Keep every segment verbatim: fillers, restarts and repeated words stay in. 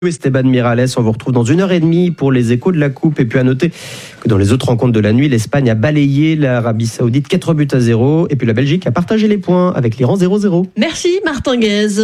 Esteban Miralles, on vous retrouve dans une heure et demie pour les échos de la Coupe. Et puis à noter que dans les autres rencontres de la nuit, l'Espagne a balayé l'Arabie Saoudite quatre buts à zéro. Et puis la Belgique a partagé les points avec l'Iran zéro zéro. Merci Martin Guez.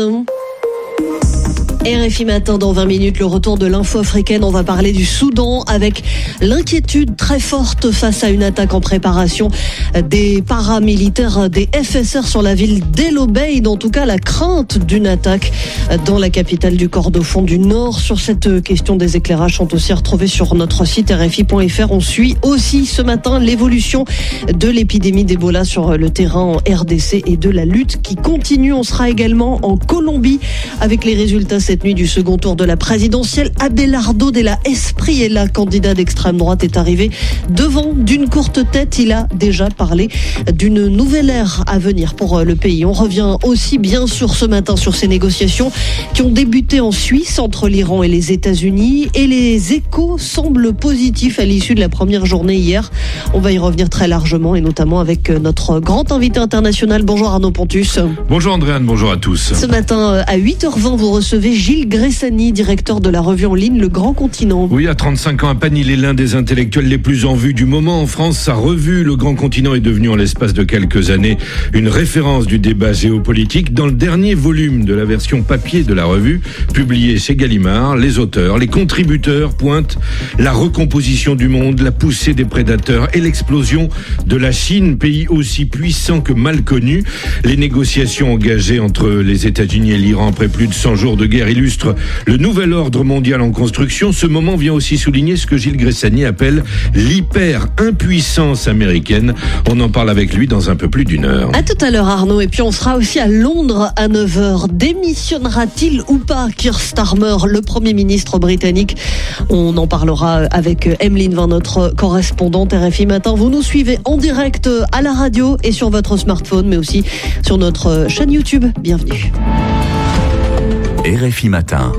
R F I Matin, dans vingt minutes, le retour de l'info africaine. On va parler du Soudan avec l'inquiétude très forte face à une attaque en préparation des paramilitaires des F S R sur la ville d'El Obeid. En tout cas, la crainte d'une attaque dans la capitale du Kordofan du Nord. Sur cette question, des éclairages sont aussi retrouvés sur notre site R F I point F R. On suit aussi ce matin l'évolution de l'épidémie d'Ebola sur le terrain en R D C et de la lutte qui continue. On sera également en Colombie avec les résultats cette nuit du second tour de la présidentielle. Abelardo Della Espriella, candidat d'extrême droite, est arrivé devant d'une courte tête. Il a déjà parlé d'une nouvelle ère à venir pour le pays. On revient aussi bien sûr ce matin sur ces négociations qui ont débuté en Suisse entre l'Iran et les États-Unis, et les échos semblent positifs à l'issue de la première journée hier. On va y revenir très largement et notamment avec notre grand invité international. Bonjour Arnaud Pontus. Bonjour Andréane, bonjour à tous. Ce matin à huit heures vingt, vous recevez Gilles Gressani, directeur de la revue en ligne Le Grand Continent. Oui, à trente-cinq ans à Panny, il est l'un des intellectuels les plus en vue du moment en France. Sa revue Le Grand Continent est devenue en l'espace de quelques années une référence du débat géopolitique. Dans le dernier volume de la version papier de la revue, publié chez Gallimard, les auteurs, les contributeurs pointent la recomposition du monde, la poussée des prédateurs et l'explosion de la Chine, pays aussi puissant que mal connu. Les négociations engagées entre les États-Unis et l'Iran après plus de cent jours de guerre illustre le nouvel ordre mondial en construction. Ce moment vient aussi souligner ce que Gilles Gressani appelle l'hyper-impuissance américaine. On en parle avec lui dans un peu plus d'une heure. À tout à l'heure Arnaud, et puis on sera aussi à Londres à neuf heures. Démissionnera-t-il ou pas Keir Starmer, le Premier ministre britannique? On en parlera avec Emeline Vin, notre correspondante R F I Matin. Vous nous suivez en direct à la radio et sur votre smartphone, mais aussi sur notre chaîne YouTube. Bienvenue. R F I Matin.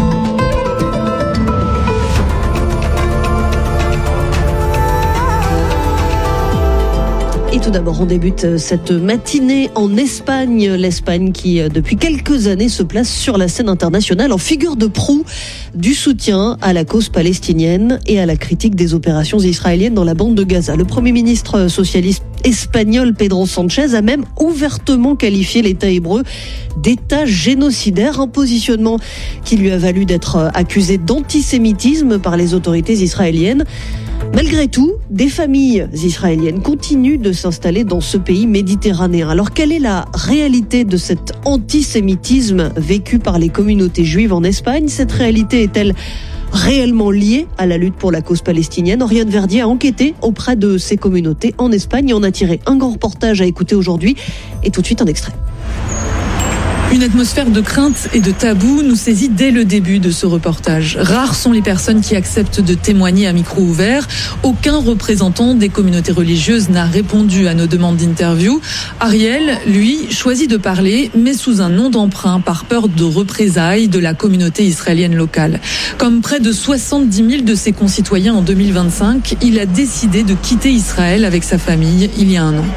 Et tout d'abord, on débute cette matinée en Espagne. L'Espagne qui, depuis quelques années, se place sur la scène internationale en figure de proue du soutien à la cause palestinienne et à la critique des opérations israéliennes dans la bande de Gaza. Le Premier ministre socialiste espagnol Pedro Sánchez a même ouvertement qualifié l'État hébreu d'État génocidaire, un positionnement qui lui a valu d'être accusé d'antisémitisme par les autorités israéliennes. Malgré tout, des familles israéliennes continuent de s'installer dans ce pays méditerranéen. Alors, quelle est la réalité de cet antisémitisme vécu par les communautés juives en Espagne? Cette réalité est-elle réellement liée à la lutte pour la cause palestinienne? Oriane Verdier a enquêté auprès de ces communautés en Espagne et en a tiré un grand reportage à écouter aujourd'hui. Et tout de suite, un extrait. Une atmosphère de crainte et de tabou nous saisit dès le début de ce reportage. Rares sont les personnes qui acceptent de témoigner à micro ouvert. Aucun représentant des communautés religieuses n'a répondu à nos demandes d'interview. Ariel, lui, choisit de parler, mais sous un nom d'emprunt par peur de représailles de la communauté israélienne locale. Comme près de soixante-dix mille de ses concitoyens en deux mille vingt-cinq, il a décidé de quitter Israël avec sa famille il y a un an.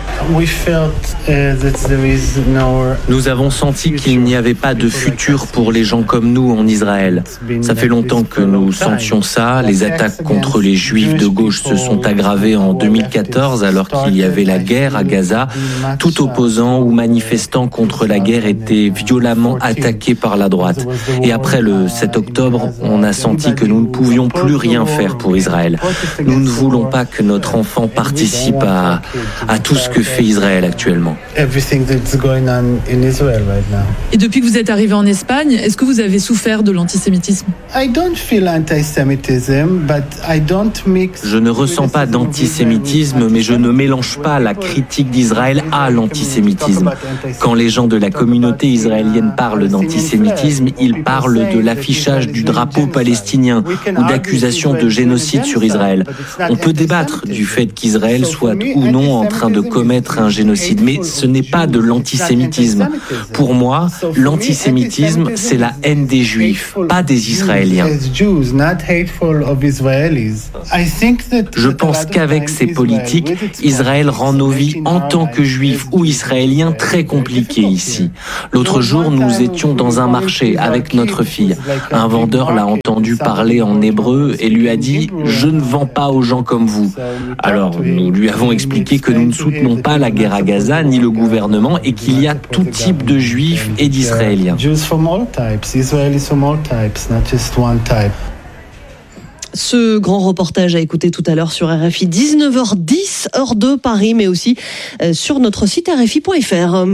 Nous avons senti qu'il n'y avait pas de futur pour les gens comme nous en Israël. Ça fait longtemps que nous sentions ça. Les attaques contre les juifs de gauche se sont aggravées en deux mille quatorze alors qu'il y avait la guerre à Gaza. Tout opposant ou manifestant contre la guerre était violemment attaqué par la droite. Et après le sept octobre, on a senti que nous ne pouvions plus rien faire pour Israël. Nous ne voulons pas que notre enfant participe à, à tout ce que fait Israël actuellement. Et depuis que vous êtes arrivé en Espagne, est-ce que vous avez souffert de l'antisémitisme? Je ne ressens pas d'antisémitisme, mais je ne mélange pas la critique d'Israël à l'antisémitisme. Quand les gens de la communauté israélienne parlent d'antisémitisme, ils parlent de l'affichage du drapeau palestinien ou d'accusations de génocide sur Israël. On peut débattre du fait qu'Israël soit ou non en train de commettre un génocide, mais ce n'est pas de l'antisémitisme. Pour moi, moi, l'antisémitisme, c'est la haine des Juifs, pas des Israéliens. Je pense qu'avec ces politiques, Israël rend nos vies en tant que Juifs ou Israéliens très compliquées ici. L'autre jour, nous étions dans un marché avec notre fille. Un vendeur l'a entendu parler en hébreu et lui a dit « Je ne vends pas aux gens comme vous ». Alors, nous lui avons expliqué que nous ne soutenons pas la guerre à Gaza ni le gouvernement et qu'il y a tout type de Juifs et d'Israéliens. Ce grand reportage à écouter tout à l'heure sur R F I, dix-neuf heures dix, heure de Paris, mais aussi sur notre site R F I point F R.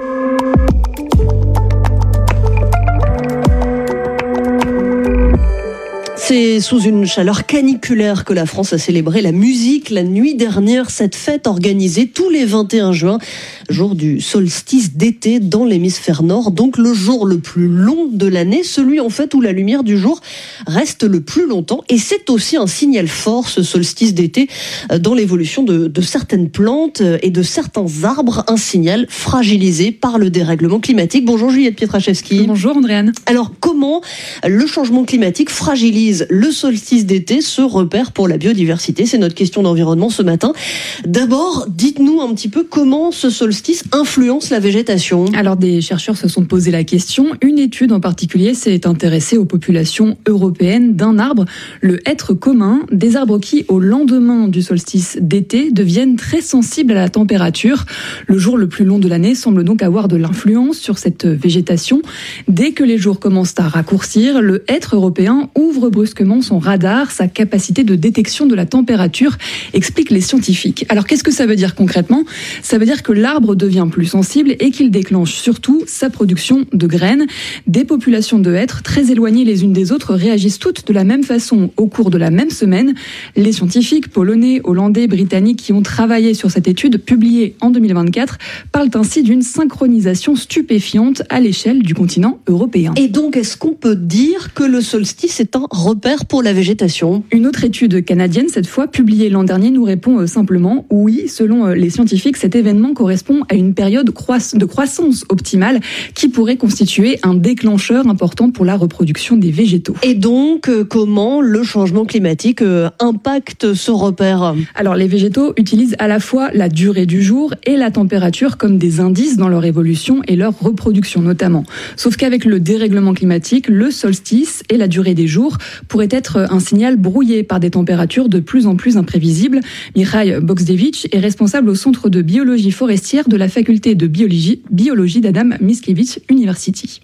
C'est sous une chaleur caniculaire que la France a célébré la musique la nuit dernière. Cette fête organisée tous les vingt et un juin, jour du solstice d'été dans l'hémisphère nord, donc le jour le plus long de l'année, celui en fait où la lumière du jour reste le plus longtemps. Et c'est aussi un signal fort, ce solstice d'été, dans l'évolution de, de certaines plantes et de certains arbres, un signal fragilisé par le dérèglement climatique. Bonjour Juliette Pietraszewski. Bonjour Andréane. Alors comment le changement climatique fragilise le solstice d'été, ce repère pour la biodiversité? C'est notre question d'environnement ce matin. D'abord, dites-nous un petit peu comment ce solstice influence la végétation. Alors, des chercheurs se sont posé la question. Une étude en particulier s'est intéressée aux populations européennes d'un arbre, le hêtre commun, des arbres qui, au lendemain du solstice d'été, deviennent très sensibles à la température. Le jour le plus long de l'année semble donc avoir de l'influence sur cette végétation. Dès que les jours commencent à raccourcir, le hêtre européen ouvre brusquement son radar, sa capacité de détection de la température, expliquent les scientifiques. Alors qu'est-ce que ça veut dire concrètement? Ça veut dire que l'arbre devient plus sensible et qu'il déclenche surtout sa production de graines. Des populations de hêtres très éloignées les unes des autres réagissent toutes de la même façon au cours de la même semaine. Les scientifiques polonais, hollandais, britanniques qui ont travaillé sur cette étude publiée en deux mille vingt-quatre parlent ainsi d'une synchronisation stupéfiante à l'échelle du continent européen. Et donc est-ce qu'on peut dire que le solstice est un repère pour la végétation? Une autre étude canadienne, cette fois publiée l'an dernier, nous répond simplement oui, selon les scientifiques, cet événement correspond à une période de croissance optimale qui pourrait constituer un déclencheur important pour la reproduction des végétaux. Et donc, comment le changement climatique impacte ce repère? Alors, les végétaux utilisent à la fois la durée du jour et la température comme des indices dans leur évolution et leur reproduction notamment. Sauf qu'avec le dérèglement climatique, le solstice et la durée des jours pourrait être un signal brouillé par des températures de plus en plus imprévisibles. Michał Boxdewicz est responsable au Centre de biologie forestière de la faculté de biologie, biologie d'Adam Mickiewicz University.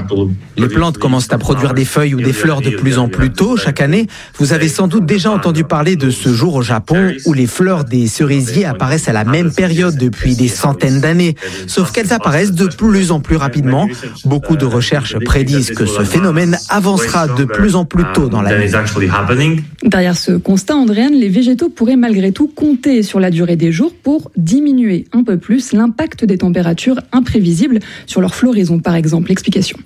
Les plantes commencent à produire des feuilles ou des fleurs de plus en plus tôt chaque année. Vous avez sans doute déjà entendu parler de ce jour au Japon où les fleurs des cerisiers apparaissent à la même période depuis des centaines d'années. Sauf qu'elles apparaissent de plus en plus rapidement. Beaucoup de recherches prédisent que ce phénomène avancera de plus en plus tôt dans l'année. Derrière ce constat, Andréane, les végétaux pourraient malgré tout compter sur la durée des jours pour diminuer un peu plus l'impact des températures imprévisibles sur leur floraison, par exemple. L'explication.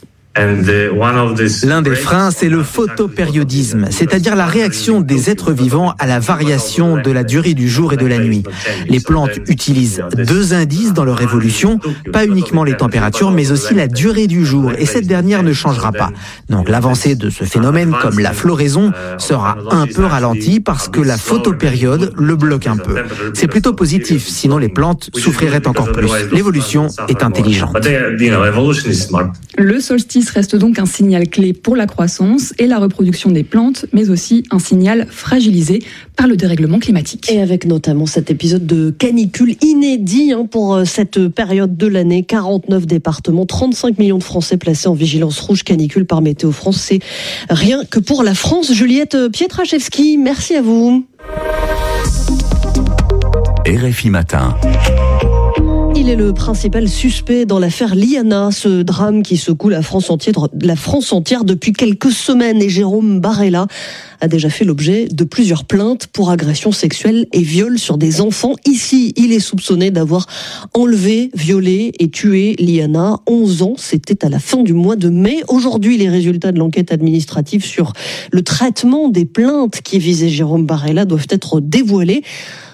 L'un des freins, c'est le photopériodisme, c'est-à-dire la réaction des êtres vivants à la variation de la durée du jour et de la nuit. Les plantes utilisent deux indices dans leur évolution, pas uniquement les températures, mais aussi la durée du jour, et cette dernière ne changera pas. Donc l'avancée de ce phénomène, comme la floraison, sera un peu ralentie parce que la photopériode le bloque un peu. C'est plutôt positif, sinon les plantes souffriraient encore plus. L'évolution est intelligente. Le solstice reste donc un signal clé pour la croissance et la reproduction des plantes, mais aussi un signal fragilisé par le dérèglement climatique. Et avec notamment cet épisode de canicule inédit hein, pour cette période de l'année, quarante-neuf départements, trente-cinq millions de Français placés en vigilance rouge canicule par Météo France. C'est rien que pour la France. Juliette Pietraszewski, merci à vous. R F I Matin. Il est le principal suspect dans l'affaire Liana, ce drame qui secoue la France entière, la France entière depuis quelques semaines. Et Jérôme Barella a déjà fait l'objet de plusieurs plaintes pour agression sexuelle et viol sur des enfants. Ici, il est soupçonné d'avoir enlevé, violé et tué Liana, onze ans. C'était à la fin du mois de mai. Aujourd'hui, les résultats de l'enquête administrative sur le traitement des plaintes qui visaient Jérôme Barella doivent être dévoilés.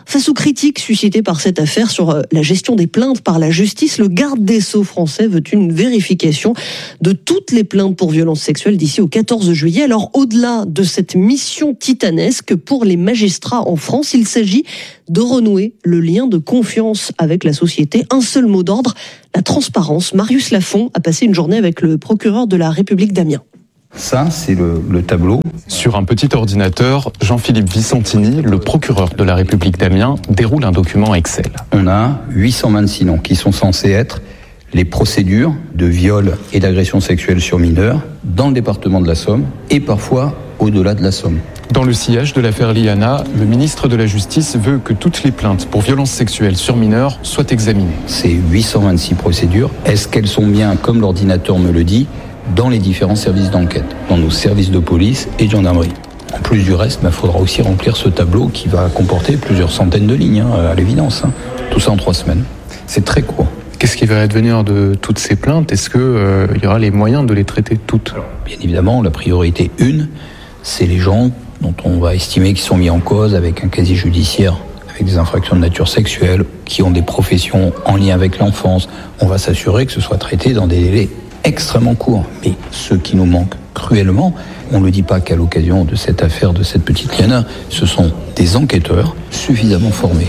Face aux critiques suscitées par cette affaire sur la gestion des plaintes par la justice, le garde des Sceaux français veut une vérification de toutes les plaintes pour violences sexuelles d'ici au quatorze juillet. Alors, au-delà de cette mission titanesque pour les magistrats en France, il s'agit de renouer le lien de confiance avec la société. Un seul mot d'ordre, la transparence. Marius Lafont a passé une journée avec le procureur de la République d'Amiens. Ça, c'est le, le tableau. Sur un petit ordinateur, Jean-Philippe Vicentini, le procureur de la République d'Amiens, déroule un document Excel. On a huit cent vingt-six noms qui sont censés être les procédures de viol et d'agression sexuelle sur mineurs dans le département de la Somme et parfois au-delà de la Somme. Dans le sillage de l'affaire Liana, le ministre de la Justice veut que toutes les plaintes pour violences sexuelles sur mineurs soient examinées. Ces huit cent vingt-six procédures, est-ce qu'elles sont bien, comme l'ordinateur me le dit, dans les différents services d'enquête, dans nos services de police et de gendarmerie? En plus du reste, il faudra aussi remplir ce tableau qui va comporter plusieurs centaines de lignes, hein, à l'évidence. Hein. Tout ça en trois semaines. C'est très court. Qu'est-ce qui va advenir de toutes ces plaintes? Est-ce qu'il euh, y aura les moyens de les traiter toutes? Bien évidemment, la priorité une, c'est les gens dont on va estimer qu'ils sont mis en cause avec un casier judiciaire, avec des infractions de nature sexuelle, qui ont des professions en lien avec l'enfance. On va s'assurer que ce soit traité dans des délais extrêmement courts. Mais ce qui nous manque cruellement, on ne le dit pas qu'à l'occasion de cette affaire, de cette petite Liana, ce sont des enquêteurs suffisamment formés.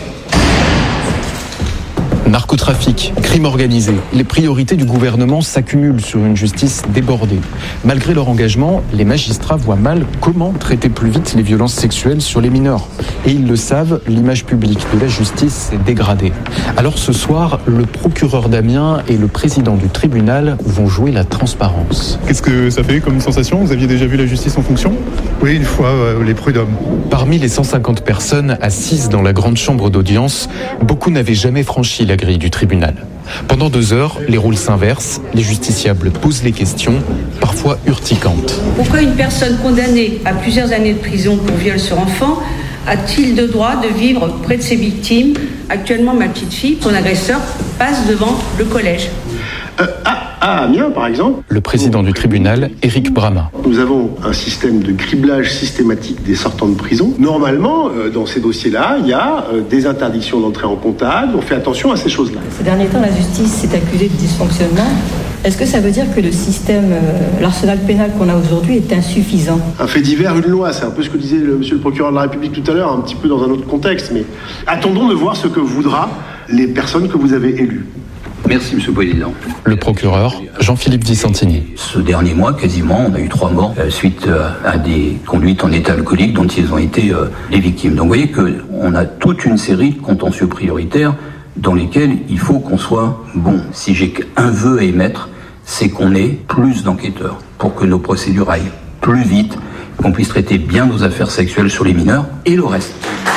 Narcotrafic, crime organisé, les priorités du gouvernement s'accumulent sur une justice débordée. Malgré leur engagement, les magistrats voient mal comment traiter plus vite les violences sexuelles sur les mineurs. Et ils le savent, l'image publique de la justice s'est dégradée. Alors ce soir, le procureur d'Amiens et le président du tribunal vont jouer la transparence. Qu'est-ce que ça fait comme sensation? Vous aviez déjà vu la justice en fonction? Oui, une fois, euh, les prud'hommes. Parmi les cent cinquante personnes assises dans la grande chambre d'audience, beaucoup n'avaient jamais franchi la grille du tribunal. Pendant deux heures, les rôles s'inversent, les justiciables posent les questions, parfois urticantes. Pourquoi une personne condamnée à plusieurs années de prison pour viol sur enfant a-t-il le droit de vivre près de ses victimes? Actuellement, ma petite fille, son agresseur, passe devant le collège. Euh, à, à Amiens, par exemple. Le président du tribunal, Éric Brama. Nous avons un système de criblage systématique des sortants de prison. Normalement, euh, dans ces dossiers-là, il y a euh, des interdictions d'entrée en contact. On fait attention à ces choses-là. Ces derniers temps, la justice s'est accusée de dysfonctionnement. Est-ce que ça veut dire que le système, euh, l'arsenal pénal qu'on a aujourd'hui est insuffisant? Un fait divers, une loi, c'est un peu ce que disait le, monsieur le procureur de la République tout à l'heure, un petit peu dans un autre contexte. Mais attendons de voir ce que voudra les personnes que vous avez élues. Merci, Monsieur le Président. Le procureur, Jean-Philippe Vicentini. Ce dernier mois, quasiment, on a eu trois morts euh, suite euh, à des conduites en état alcoolique dont ils ont été euh, les victimes. Donc vous voyez qu'on a toute une série de contentieux prioritaires dans lesquels il faut qu'on soit bon. Si j'ai qu'un vœu à émettre, c'est qu'on ait plus d'enquêteurs pour que nos procédures aillent plus vite, qu'on puisse traiter bien nos affaires sexuelles sur les mineurs et le reste.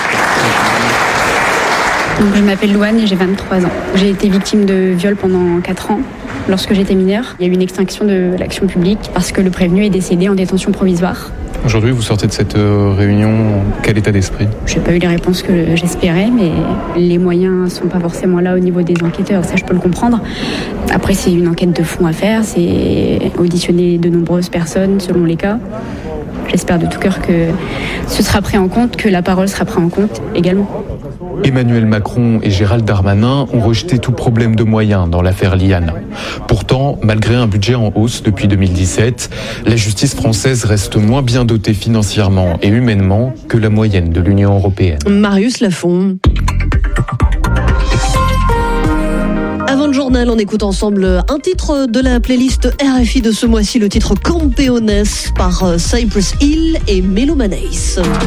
Donc, je m'appelle Louane et j'ai vingt-trois ans. J'ai été victime de viol pendant quatre ans lorsque j'étais mineure. Il y a eu une extinction de l'action publique parce que le prévenu est décédé en détention provisoire. Aujourd'hui, vous sortez de cette réunion en quel état d'esprit? Je n'ai pas eu les réponses que j'espérais, mais les moyens ne sont pas forcément là au niveau des enquêteurs, ça je peux le comprendre. Après, c'est une enquête de fond à faire, c'est auditionner de nombreuses personnes selon les cas. J'espère de tout cœur que ce sera pris en compte, que la parole sera prise en compte également. Emmanuel Macron et Gérald Darmanin ont rejeté tout problème de moyens dans l'affaire Liana. Pourtant, malgré un budget en hausse depuis deux mille dix-sept, la justice française reste moins bien dotée financièrement et humainement que la moyenne de l'Union européenne. Marius Lafont. Avant le journal, on écoute ensemble un titre de la playlist R F I de ce mois-ci, le titre Campeones par Cypress Hill et Melomanes.